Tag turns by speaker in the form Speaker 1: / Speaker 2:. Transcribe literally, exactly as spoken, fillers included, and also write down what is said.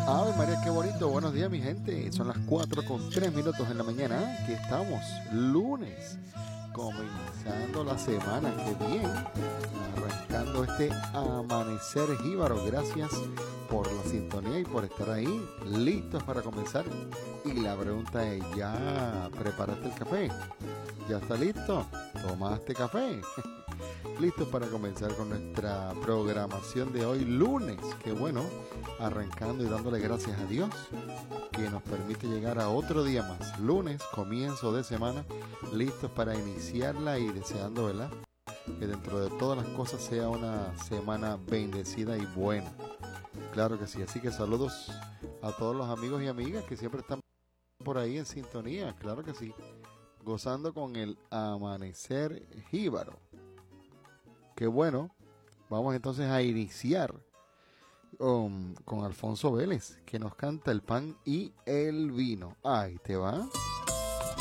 Speaker 1: Ave María, qué bonito. Buenos días, mi gente. Son las cuatro con tres minutos en la mañana. Aquí estamos, lunes, comenzando la semana. Qué bien. Arrancando este amanecer jíbaro. Gracias por la sintonía y por estar ahí, listos para comenzar. Y la pregunta es, ¿ya preparaste el café? ¿Ya está listo? ¿Tomaste café? Listos para comenzar con nuestra programación de hoy, lunes. Qué bueno, arrancando y dándole gracias a Dios que nos permite llegar a otro día más. Lunes, comienzo de semana, listos para iniciarla y deseando, ¿verdad?, que dentro de todas las cosas sea una semana bendecida y buena. Claro que sí, así que saludos a todos los amigos y amigas que siempre están por ahí en sintonía. Claro que sí, gozando con el amanecer jíbaro. Qué bueno, vamos entonces a iniciar um, con Alfonso Vélez, que nos canta el pan y el vino. Ahí te va.